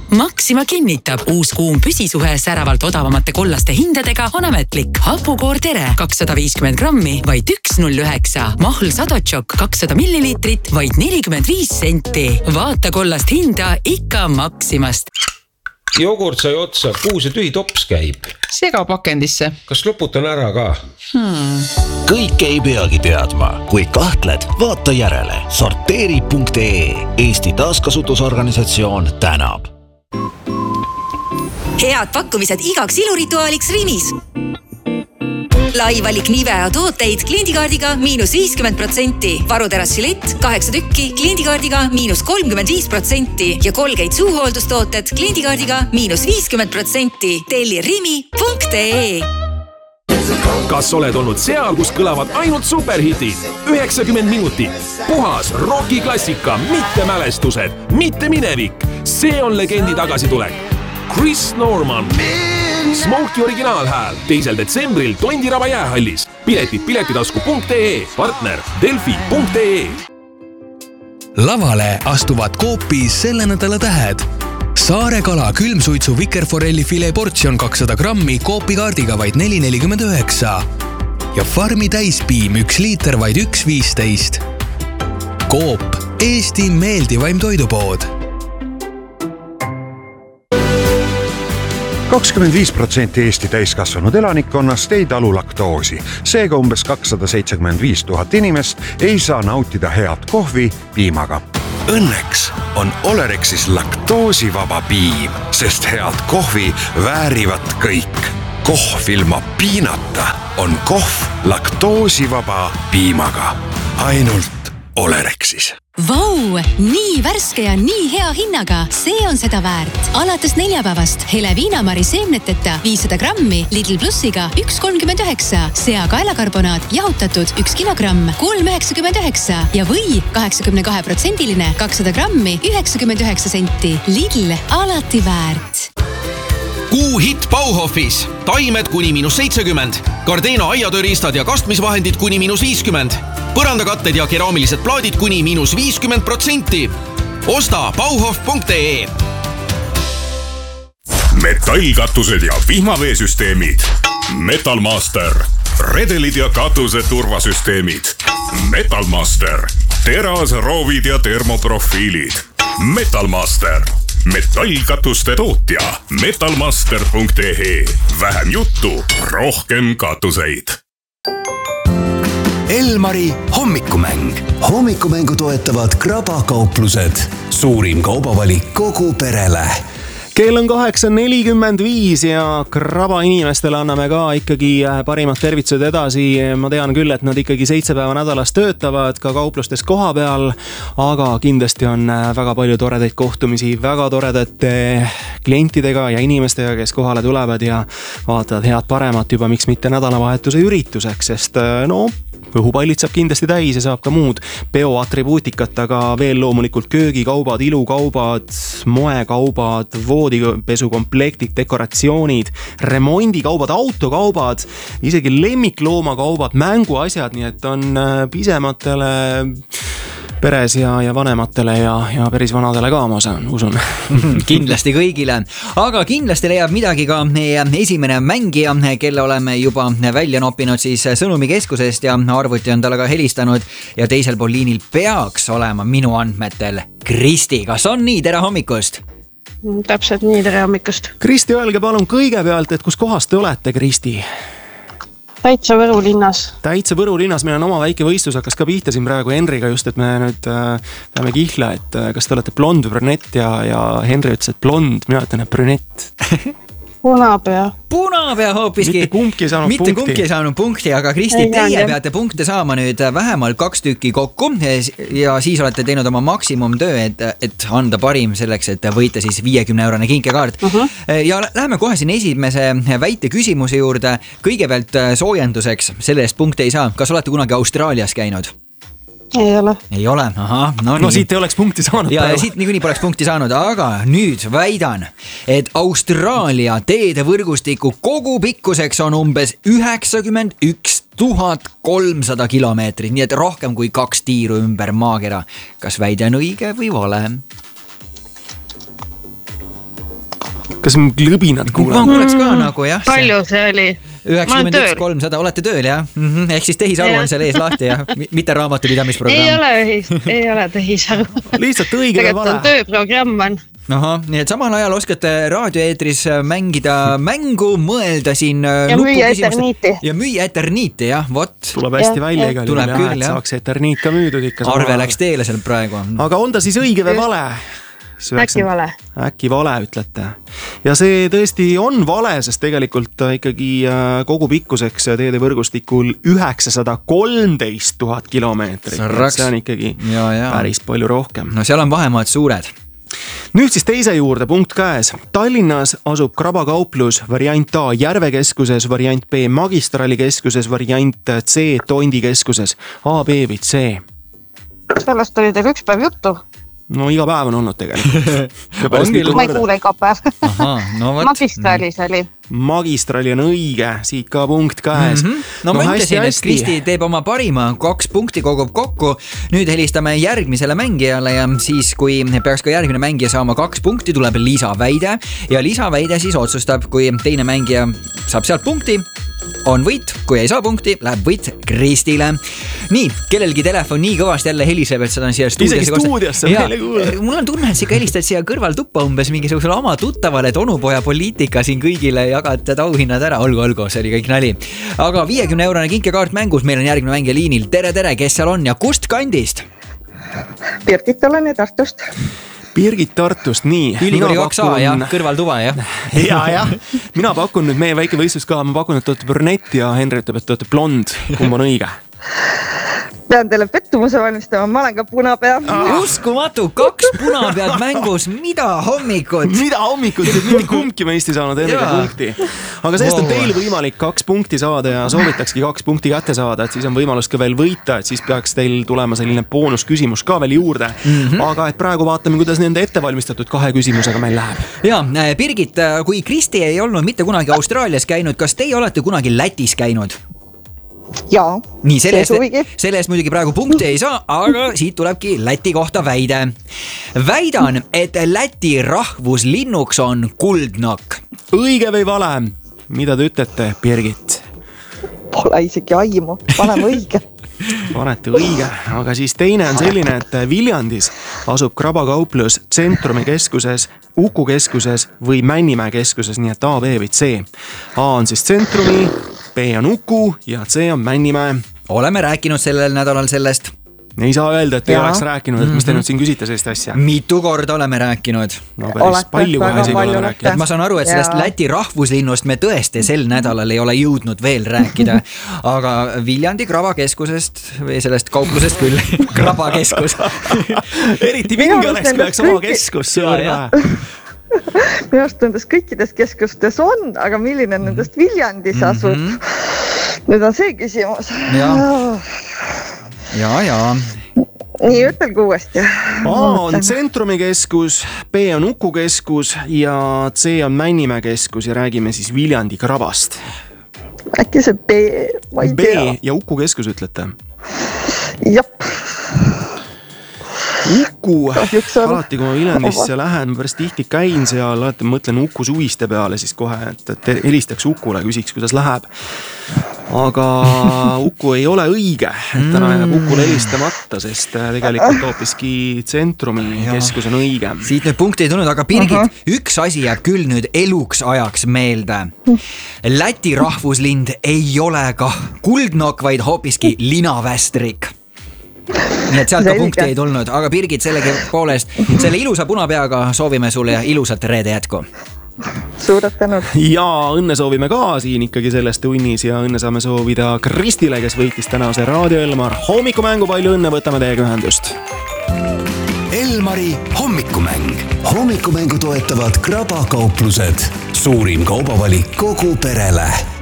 Maxima kinnitab, uus kuum püsisuhe säravalt odavamate kollaste hindadega on ametlik. Hapukoor Tere 250 grammi, vaid 1,09. Mahl Sadotšok 200 milliliitrit, vaid 45 senti. Vaata kollast hinda ikka Maximast. Jogurt sai otsa, kuhu see tühi tops käib? Sega pakendisse. Kas loputan ära ka? Kõik ei peagi teadma. Kui kahtled, vaata järele. Sorteeri.ee Eesti taaskasutusorganisatsioon tänab. Head pakkumised igaks ilurituaaliks Rimis. Laivalik Nivea tooteid kliendikaardiga -50%. Varuterassi lett 8 tükki kliendikaardiga -35% ja Colgate suuhooldustooted kliendikaardiga -50%. Telli rimi.ee. Kas oled olnud seal, kus kõlavad ainult superhitid? 90 minutit. Puhas rockiklassika, mitte mälestused, mitte minevik. See on legendi tagasitulek. Chris Norman. Smokey originaalhääl 2. detsembril Tondiraba jäähallis. Piletid piletitasku.ee, partner delfi.ee. Lavale astuvad Coopis selle nädala tähed. Saare kala külmsuitsu vikerforelli filet portsjon 200 grammi Coopi kaardiga vaid 4,49. Ja Farmi täispiim 1 liiter vaid 1,15. Coop, Eesti meeldivaim toidupood. 25% Eesti täiskasvanud elanikkonnast ei talu laktoosi. Seega umbes 275 000 inimest ei saa nautida head kohvi piimaga. Õnneks on Olerexis laktoosivaba piim, sest head kohvi väärivad kõik. Kohv ilma piinata on kohv laktoosivaba piimaga. Ainult Olerexis. Vau, nii värske ja nii hea hinnaga. See on seda väärt. Alates neljapäevast hele viinamari seemneteta 500 grammi Lidl Plussiga 1,39. Sea kaelakarbonaat jahutatud 1 kilogramm 3,99 ja või 82% 200 grammi 99 senti. Lidl alati väärt. Kuu hitt Bauhofis. Taimed kuni -70. Gardena aiatööriistad ja kastmisvahendid kuni -50. Põrandakatted ja keraamilised plaadid kuni -50%. Osta bauhof.ee. Metallkatused ja vihmaveesüsteemid. Metalmaster. Redelid ja katuse turvasüsteemid. Metalmaster. Terasroovid ja termoprofiilid. Metalmaster. Metallkatuste tootja. Metalmaster.ee. Vähem juttu, rohkem katuseid. Elmari hommikumäng. Hommikumängu toetavad Krabakauplused. Suurim kaubavalik kogu perele. Kell on 8:45 ja Kraba inimestele anname ka ikkagi parimad tervitused edasi. Ma tean küll, et nad ikkagi 7 päeva nädalas töötavad ka kauplustes koha peal, aga kindlasti on väga palju toredaid kohtumisi väga toredate klientidega ja inimestega, kes kohale tulevad ja vaatavad head paremat juba miks mitte nädalavahetuse ürituseks, sest õhupallid saab kindlasti täis ja saab ka muud peoatribuutikat, aga veel loomulikult köögikaubad, ilukaubad, moekaubad, voodipesukomplektid, dekoratsioonid, remondikaubad, autokaubad, isegi lemmikloomakauvad, mänguasjad, nii et on pisematele peres ja vanematele ja päris vanadele ka, ma usun. Kindlasti kõigile, aga kindlasti leiab midagi ka meie esimene mängija, kelle oleme juba välja noppinud siis sõnumikeskusest ja arvuti on talle ka helistanud ja teisel pool liinil peaks olema minu andmetel Kristi. Kas on nii? Tere hommikust! Täpselt nii, tere hommikust! Kristi, öelge palun kõigepealt, et kus kohas te olete, Kristi? Täitsa Võru linnas. Täitsa Võru linnas, meil on oma väike võistlus, hakkas ka pihta siin praegu Henriga just, et me nüüd peame kihla, et kas te olete blond või brünett ja Henri ütles, et blond, mina ütlen, et brünett. Punapea. Punapea hoopiski. Mitte kumbki ei saanud punkti, aga Kristi, teie peate punkte saama nüüd vähemalt 2 tükki kokku ja siis olete teinud oma maksimumtöö, et anda parim selleks, et võita siis 50-eurone kinkekaart. Ja läheme kohe siin esimese väite küsimuse juurde. Kõigepealt soojenduseks, selle eest punkte ei saa. Kas olete kunagi Austraalias käinud? Ei ole, aha. No siit ei oleks punkti saanud. Ja siit niikuinii poleks punkti saanud, aga nüüd väidan, et Austraalia teedevõrgustiku kogu pikkuseks on umbes 91 300 kilomeetrit, nii et rohkem kui 2 tiiru ümber maakera. Kas väide on õige või vale? kas lõbinad kuulanud? Ma kuuleks ka nagu jah. Palju see oli? 91-300, olete tööl jah? Ehk siis tehisaru on seal ees lahti jah? Mitte raamatupidamisprogramm. Ei ole tehisaru. Lihtsalt õige või vale? Tegelikult on tööprogramm on. Aha, nii et samal ajal oskate raadioeetris mängida mängu, mõelda siin ja müüa eterniiti. Ja müüa eterniiti, jah, vot. Tuleb hästi välja igal juhul, et saaks eterniit ka müüdud ikka. Arve läks teele seal praegu. Aga on ta siis õige või vale? Äkki vale. Äkki vale, ütlete. Ja see tõesti on vale, sest tegelikult ikkagi kogu pikkuseks teede võrgustikul 913 000 kilomeetrit. See on ikkagi päris palju rohkem. No seal on vahemaad suured. Nüüd siis teise juurde, punkt käes. Tallinnas asub krabakauplus variant A Järvekeskuses, variant B Magistrali keskuses, variant C Tondi keskuses. A, B või C? Sellest oli teil üks päev juttu. No iga päev on olnud tegelikult. Ma ei kuule iga päev. Magistralis oli. Magistrali on õige, siit ka punkt käes. No ma ütlesin, et Kristi teeb oma parima, 2 punkti kogub kokku. Nüüd helistame järgmisele mängijale ja siis, kui peaks ka järgmine mängija saama 2 punkti, tuleb lisaväide. Ja lisaväide siis otsustab, kui teine mängija saab sealt punkti, on võit, kui ei saa punkti, läheb võit Kristile. Nii, kellelgi telefon nii kõvasti jälle heliseb, et seda on siia stuudiosse. Isegi stuudiosse meile kuule. Mul on tunne, et sa ikka helistad siia kõrvaltuppa umbes mingisugusele oma tuttavale, et onupoja poliitika siin kõigile jagad auhinnad ära. Olgu, see oli kõik nali. Aga 50-eurone kinkekaart mängus, meil on järgmine mängija liinil. Tere, kes seal on ja kust kandist? Birgit olen ja Tartust. Birgit Tartust, nii. Ülikooli 2A ja kõrvaltuva, jah? Ja. Mina pakun nüüd meie väike võistlus ka, ma pakun, et te olete brünett ja Henri ütleb, et te olete blond. Kumb on õige? Pean teile pettumuse valmistama, ma olen ka punapea. Uskumatu, 2 punapead mängus, mida hommikud? Mida hommikud, et mitte kumbki meist ei saanud enne punkti. Aga sellest on teil võimalik 2 punkti saada ja soovitakski 2 punkti kätte saada, et siis on võimalus ka veel võita, et siis peaks teil tulema selline boonusküsimus ka veel juurde. Aga et praegu vaatame, kuidas nende ettevalmistatud 2 küsimusega meil läheb. Ja, Birgit, kui Kristi ei olnud mitte kunagi Austraalias käinud, kas teie olete kunagi Lätis käinud? Jaa, nii, selle eest muidugi praegu punkti ei saa, aga siit tulebki Läti kohta väide. Väidan, et Läti rahvuslinnuks on kuldnokk. Õige või vale? Mida te ütlete, Birgit? Pole isegi aimu, paneme õige. Panete õige, aga siis teine on selline, et Viljandis asub krabakauplus Tsentrumi keskuses, Uku keskuses või Männimäe keskuses, nii et A, B või C. A on siis Tsentrumi, B on Uku ja C on Männimäe. Oleme rääkinud sellel nädalal sellest. Ei saa öelda, et ei oleks rääkinud, et mis te nüüd siin küsite sellist asja. Mitu korda oleme rääkinud. No päris palju kohe isegi oleme rääkinud. Ma saan aru, et sellest Läti rahvuslinnust me tõesti sel nädalal ei ole jõudnud veel rääkida. Aga Viljandi krabakeskusest või sellest kauplusest küll. Krabakeskus. Eriti Vingaleks peaks oma keskus. Minu arust nendest kõikides keskustes on, aga milline nendest Viljandis asub? Nüüd on see küsimus. Ja. Nii, ütelgu uuesti. A on Tsentrumi keskus, B on Uku keskus ja C on Männimäe keskus ja räägime siis Viljandi krabast. Äkki see B, ma ei tea. B ja Uku keskus ütlete? Jop. Uku, alati kui ma Viljandisse lähen, ma päris tihti käin seal, alati mõtlen Uku suviste peale siis kohe, et helistaks Ukule, küsiks, kuidas läheb. Aga Uku ei ole õige, et täna jääb Ukule helistamata, sest tegelikult hoopiski Tsentrumi keskus on õige. Siit nüüd punkti ei tulnud, aga Birgit, üks asi jääb küll nüüd eluks ajaks meelde. Läti rahvuslind ei ole ka kuldnokk, vaid hoopiski linavästrik. Nii et sealt ka punkti ei tulnud, aga Birgit sellegi poolest selle ilusa punapeaga soovime sulle ilusat reede jätku. Suured tänud. Ja õnne soovime ka siin ikkagi selles tunnis ja õnne saame soovida Kristile, kes võitis tänase Raadio Elmar hommikumängu. Palju õnne, võtame teiega ühendust. Elmari hommikumäng. Hommikumängu toetavad krabakauplused. Suurim kaubavalik kogu perele.